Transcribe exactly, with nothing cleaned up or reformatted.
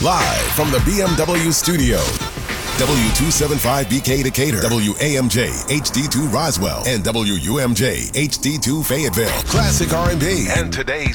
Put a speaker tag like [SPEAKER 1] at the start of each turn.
[SPEAKER 1] Live from the B M W studio. W two seventy-five B K Decatur, W A M J H D two Roswell, and W U M J H D two Fayetteville. Classic R and B and today's